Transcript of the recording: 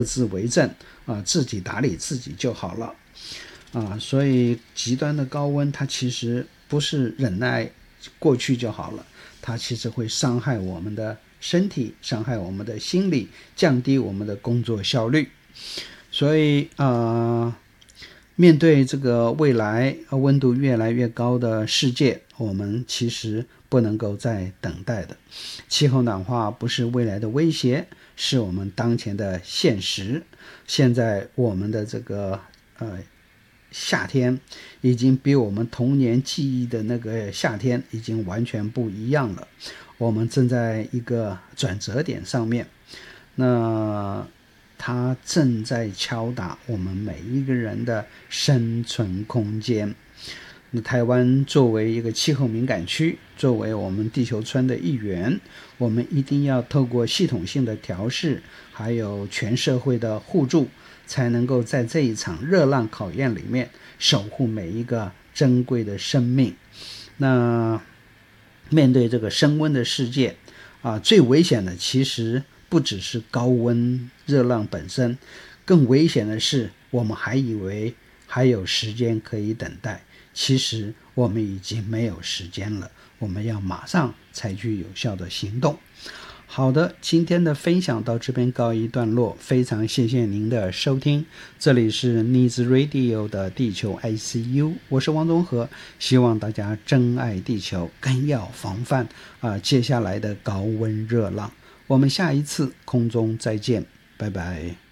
自为政自己打理自己就好了所以极端的高温它其实不是忍耐过去就好了，它其实会伤害我们的身体，伤害我们的心理，降低我们的工作效率。所以面对这个未来温度越来越高的世界，我们其实不能够再等待的。气候暖化不是未来的威胁，是我们当前的现实。现在我们的这个夏天已经比我们童年记忆的那个夏天已经完全不一样了，我们正在一个转折点上面，那它正在敲打我们每一个人的生存空间。那台湾作为一个气候敏感区，作为我们地球村的一员，我们一定要透过系统性的调试，还有全社会的互助，才能够在这一场热浪考验里面守护每一个珍贵的生命。那面对这个升温的世界最危险的其实不只是高温热浪本身，更危险的是我们还以为还有时间可以等待，其实我们已经没有时间了，我们要马上采取有效的行动。好的，今天的分享到这边告一段落，非常谢谢您的收听，这里是 Needs Radio 的地球 ICU， 我是王宗和，希望大家珍爱地球，更要防范接下来的高温热浪。我们下一次空中再见，拜拜。